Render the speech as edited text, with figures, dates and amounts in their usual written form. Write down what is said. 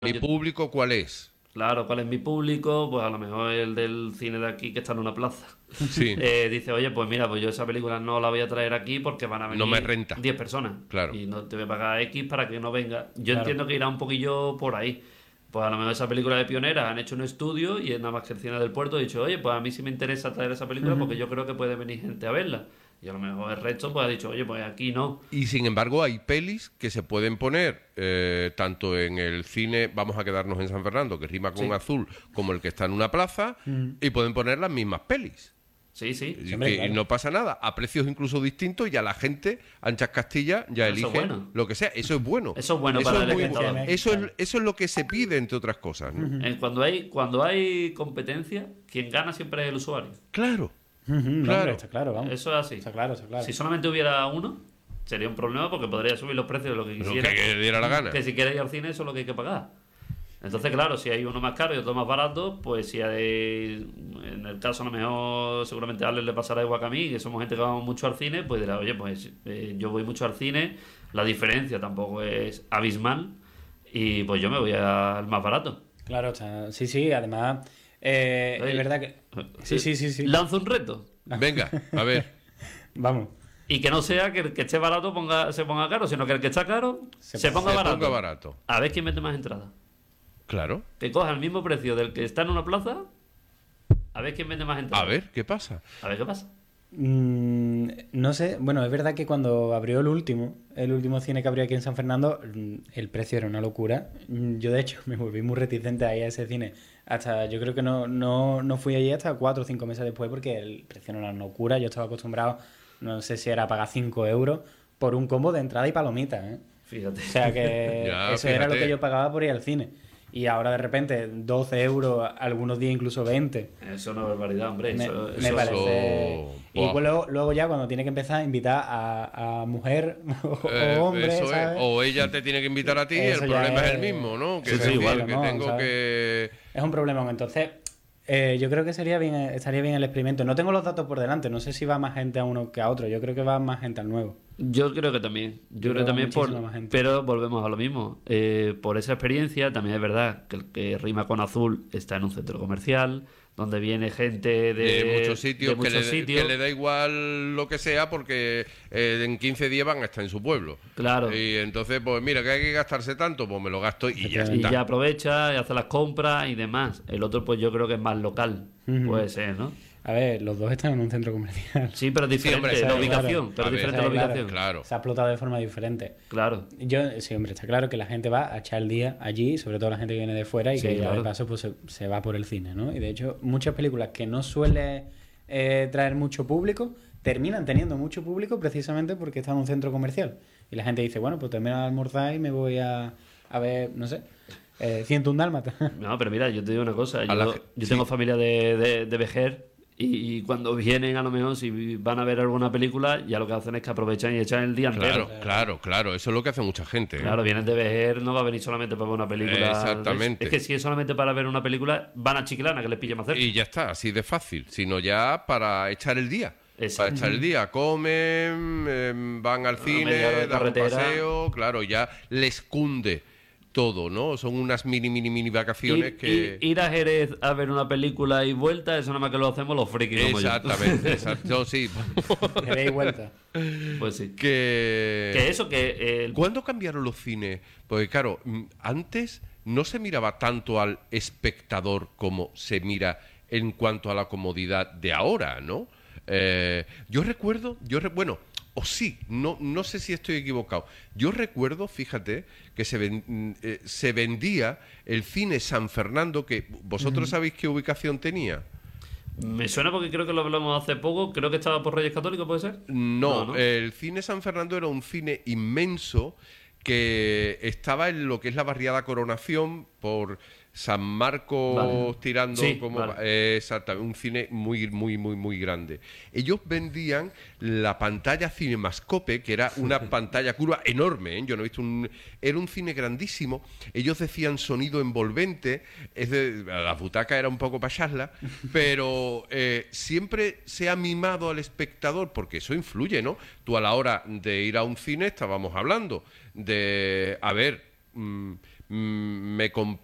¿Mi público cuál es? Claro, ¿cuál es mi público? Pues a lo mejor el del cine de aquí que está en una plaza. Sí, Dice, oye, pues mira, pues yo esa película no la voy a traer aquí porque van a no me venir renta. 10 personas. Claro. Y no te voy a pagar X para que no venga. Yo Claro. entiendo que irá un poquillo por ahí. Pues a lo mejor esa película de Pioneras han hecho un estudio y es nada más que el cine del puerto. He dicho, oye, pues a mí sí me interesa traer esa película porque yo creo que puede venir gente a verla. Y a lo mejor el resto pues ha dicho, oye, pues aquí no. Y sin embargo hay pelis que se pueden poner tanto en el cine, vamos a quedarnos en San Fernando, que rima con Sí. azul, como el que está en una plaza, y pueden poner las mismas pelis. Sí, sí. Y hombre, que claro. no pasa nada, a precios incluso distintos, y a la gente, anchas Castilla, ya Eso es elige bueno. lo que sea. Eso es bueno. Eso es bueno para el muy espectador. bueno. Eso es lo que se pide, entre otras cosas, ¿no? Cuando hay competencia, quien gana siempre es el usuario. Claro. No, hombre, Claro. está claro, vamos. Eso es así. Está claro, está claro. Si solamente hubiera uno, sería un problema porque podría subir los precios de lo que Lo quisiera. que diera la gana. Que si quieres ir al cine, eso es lo que hay que pagar. Entonces, claro, si hay uno más caro y otro más barato, pues si hay, en el caso a lo mejor seguramente a Alex le pasará igual que a mí, que somos gente que vamos mucho al cine, pues dirá, oye, pues yo voy mucho al cine, la diferencia tampoco es abismal y pues yo me voy al más barato. Claro, sí, sí, además, es Oye, verdad que... Sí. Lanzo un reto. Venga, a ver. Vamos. Y que no sea que el que esté barato se ponga caro, sino que el que está caro se ponga Se barato. ponga barato. A ver quién mete más entradas. Claro. Que coja el mismo precio del que está en una plaza, a ver quién vende más A entradas. ver, ¿qué pasa? A ver qué pasa. No sé, bueno, es verdad que cuando abrió el último cine que abrió aquí en San Fernando, el precio era una locura. Yo de hecho me volví muy reticente a ir a ese cine. Hasta, yo creo que no fui allí hasta 4 o 5 meses después porque el precio era una locura. Yo estaba acostumbrado, no sé si era pagar 5 euros por un combo de entrada y palomitas, ¿eh? Fíjate. O sea que Ya, eso era lo fíjate. que yo pagaba por ir al cine. Y ahora de repente 12 euros, algunos días incluso 20. Eso es una barbaridad, hombre. Me Eso- parece. Y Buah. luego ya cuando tiene que empezar a invitar a mujer o hombre, Eso es. ¿sabes? O ella te tiene que invitar a ti, Eso el ya problema es es- el mismo, ¿no? Que Sí, es sí, decir, igual, que ¿no? tengo ¿Sabes? que... Es un problemón. Entonces, yo creo que estaría bien el experimento. No tengo los datos por delante, no sé si va más gente a uno que a otro. Yo creo que va más gente al nuevo. Yo creo que también. Yo creo creo también muchísima más gente. pero volvemos a lo mismo. Por esa experiencia, también es verdad que el que rima con azul está en un centro comercial, donde viene gente De muchos sitios, de muchos sitios. que le da igual lo que sea porque en 15 días van a estar en su pueblo. Claro. Y entonces, pues mira, que hay que gastarse tanto, pues me lo gasto y ya Y está. ya aprovecha y hace las compras y demás. El otro, pues yo creo que es más local. Puede ser, ¿no? A ver, los dos están en un centro comercial. Sí, pero es diferente hombre, la claro, ubicación. Pero A es ver, diferente la claro. ubicación. Claro. Se ha explotado de forma diferente. Claro. Sí, hombre, está claro que la gente va a echar el día allí, sobre todo la gente que viene de fuera y Sí, que ya claro. de paso pues se va por el cine, ¿no? Y de hecho, muchas películas que no suele traer mucho público, terminan teniendo mucho público precisamente porque están en un centro comercial. Y la gente dice, bueno, pues termino de almorzar y me voy a ver, no sé, 101 Dálmatas. No, pero mira, yo te digo una cosa. A la Yo sí. tengo familia de Vejer y cuando vienen, a lo mejor, si van a ver alguna película, ya lo que hacen es que aprovechan y echan el día entero. Claro. Eso es lo que hace mucha gente. ¿eh? Claro, vienen de Vejer, no va a venir solamente para ver una película. Exactamente. Es que si es solamente para ver una película, van a Chiclana, que les pille más cerca. Y ya está, así de fácil. Sino ya para echar el día. Exacto. Para echar el día. Comen, van al media hora cine, de dan un carretera. paseo. Claro, ya les cunde todo, ¿no? Son unas mini vacaciones que... Ir a Jerez a ver una película y vuelta, eso nada más que lo hacemos los frikis como yo. Exactamente, exacto. Sí. De y vuelta. Pues sí. que... Eso, que el ¿Cuándo cambiaron los cines? Porque claro, antes no se miraba tanto al espectador como se mira en cuanto a la comodidad de ahora, ¿no? Yo recuerdo, bueno, o sí, no sé si estoy equivocado. Yo recuerdo, fíjate, que se vendía el cine San Fernando, que vosotros sabéis qué ubicación tenía. Me suena porque creo que lo hablamos hace poco. Creo que estaba por Reyes Católicos, ¿puede ser? No, ¿no? el cine San Fernando era un cine inmenso que estaba en lo que es la barriada Coronación por San Marcos, Vale. tirando Sí, como vale. exactamente, un cine muy grande. Ellos vendían la pantalla Cinemascope, que era una pantalla curva enorme, ¿eh? Yo no he visto era un cine grandísimo. Ellos decían sonido envolvente, la butaca era un poco para charla, pero siempre se ha mimado al espectador, porque eso influye, ¿no? Tú a la hora de ir a un cine estábamos hablando de, a ver, me